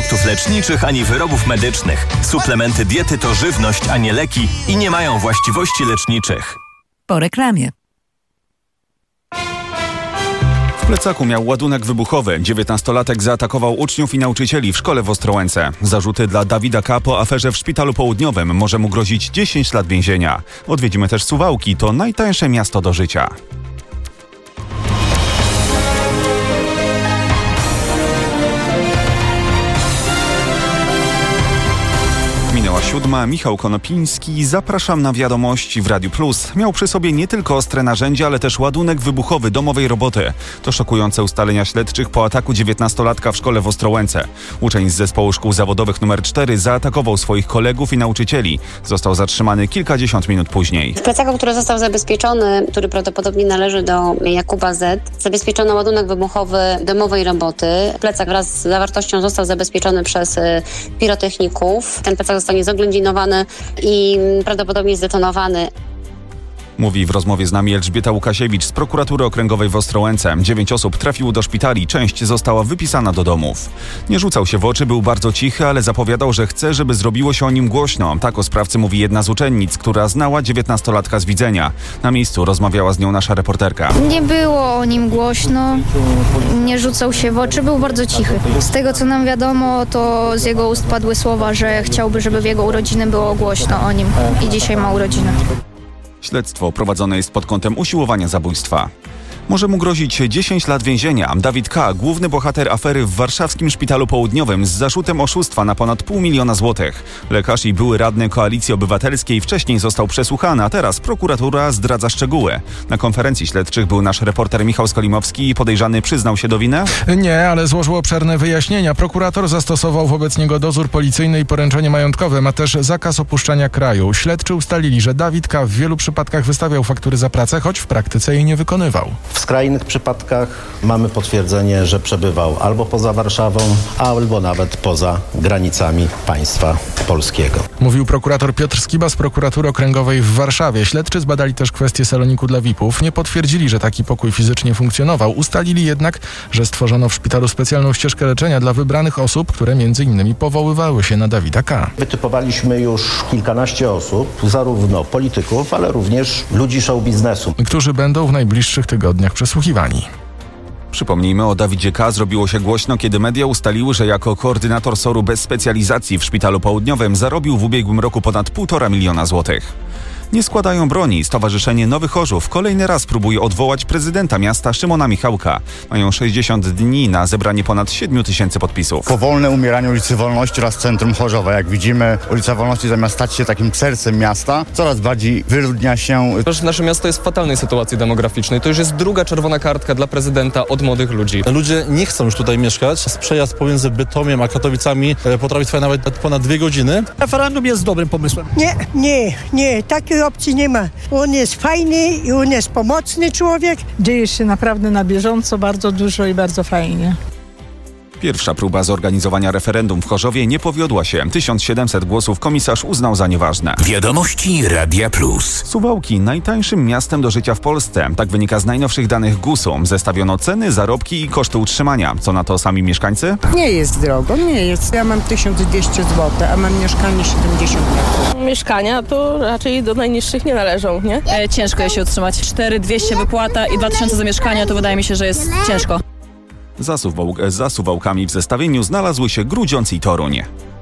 produktów leczniczych ani wyrobów medycznych. Suplementy diety to żywność, a nie leki i nie mają właściwości leczniczych. Po reklamie. W plecaku miał ładunek wybuchowy. 19-latek zaatakował uczniów i nauczycieli w szkole w Ostrołęce. Zarzuty dla Dawida K. po aferze w Szpitalu Południowym może mu grozić 10 lat więzienia. Odwiedzimy też Suwałki, to najtańsze miasto do życia. Minęła 7. Michał Konopiński. Zapraszam na wiadomości w Radiu Plus. Miał przy sobie nie tylko ostre narzędzie, ale też ładunek wybuchowy domowej roboty. To szokujące ustalenia śledczych po ataku 19-latka w szkole w Ostrołęce. Uczeń z zespołu szkół zawodowych nr 4 zaatakował swoich kolegów i nauczycieli. Został zatrzymany kilkadziesiąt minut później. W plecaku, który został zabezpieczony, który prawdopodobnie należy do Jakuba Z., zabezpieczono ładunek wybuchowy domowej roboty. Plecak wraz z zawartością został zabezpieczony przez pirotechników. Ten plecak został niezoględzinowany i prawdopodobnie zdetonowany. Mówi w rozmowie z nami Elżbieta Łukasiewicz z Prokuratury Okręgowej w Ostrołęce. 9 osób trafiło do szpitali, część została wypisana do domów. Nie rzucał się w oczy, był bardzo cichy, ale zapowiadał, że chce, żeby zrobiło się o nim głośno. Tak o sprawcy mówi jedna z uczennic, która znała 19-latka z widzenia. Na miejscu rozmawiała z nią nasza reporterka. Nie było o nim głośno, nie rzucał się w oczy, był bardzo cichy. Z tego co nam wiadomo, to z jego ust padły słowa, że chciałby, żeby w jego urodziny było głośno o nim i dzisiaj ma urodziny. Śledztwo prowadzone jest pod kątem usiłowania zabójstwa. Może mu grozić 10 lat więzienia. Dawid K., główny bohater afery w warszawskim Szpitalu Południowym z zarzutem oszustwa na ponad 500 000 złotych. Lekarz i były radny Koalicji Obywatelskiej wcześniej został przesłuchany, a teraz prokuratura zdradza szczegóły. Na konferencji śledczych był nasz reporter Michał Skolimowski i podejrzany przyznał się do winy? Nie, ale złożył obszerne wyjaśnienia. Prokurator zastosował wobec niego dozór policyjny i poręczenie majątkowe, ma też zakaz opuszczania kraju. Śledczy ustalili, że Dawid K. w wielu przypadkach wystawiał faktury za pracę, choć w praktyce jej nie wykonywał. W skrajnych przypadkach mamy potwierdzenie, że przebywał albo poza Warszawą, albo nawet poza granicami państwa polskiego. Mówił prokurator Piotr Skiba z Prokuratury Okręgowej w Warszawie. Śledczy zbadali też kwestię saloniku dla VIP-ów. Nie potwierdzili, że taki pokój fizycznie funkcjonował. Ustalili jednak, że stworzono w szpitalu specjalną ścieżkę leczenia dla wybranych osób, które między innymi powoływały się na Dawida K. Wytypowaliśmy już kilkanaście osób, zarówno polityków, ale również ludzi show biznesu, którzy będą w najbliższych tygodniach przesłuchiwani. Przypomnijmy, o Dawidzie K. zrobiło się głośno, kiedy media ustaliły, że jako koordynator SOR-u bez specjalizacji w Szpitalu Południowym zarobił w ubiegłym roku ponad 1,5 miliona złotych. Nie składają broni. Stowarzyszenie Nowy Chorzów kolejny raz próbuje odwołać prezydenta miasta Szymona Michałka. Mają 60 dni na zebranie ponad 7 000 podpisów. Powolne umieranie ulicy Wolności oraz centrum Chorzowa. Jak widzimy, ulica Wolności zamiast stać się takim sercem miasta, coraz bardziej wyludnia się. Nasze miasto jest w fatalnej sytuacji demograficznej. To już jest druga czerwona kartka dla prezydenta od młodych ludzi. Ludzie nie chcą już tutaj mieszkać. Przejazd pomiędzy Bytomiem a Katowicami potrafi trwać nawet ponad 2 godziny. Referendum jest dobrym pomysłem. Nie. Takiej opcji nie ma. On jest fajny i on jest pomocny człowiek. Dzieje się naprawdę na bieżąco, bardzo dużo i bardzo fajnie. Pierwsza próba zorganizowania referendum w Chorzowie nie powiodła się. 1700 głosów komisarz uznał za nieważne. Wiadomości Radia Plus. Suwałki najtańszym miastem do życia w Polsce. Tak wynika z najnowszych danych GUS-u. Zestawiono ceny, zarobki i koszty utrzymania. Co na to sami mieszkańcy? Nie jest drogo, nie jest. Ja mam 1200 zł, a mam mieszkanie 70 metrów. Mieszkania to raczej do najniższych nie należą, nie? Ciężko jest się utrzymać. 4200 wypłata i 2000 za mieszkanie, to wydaje mi się, że jest ciężko. Za Suwałkami w zestawieniu znalazły się Grudziądz i Toruń.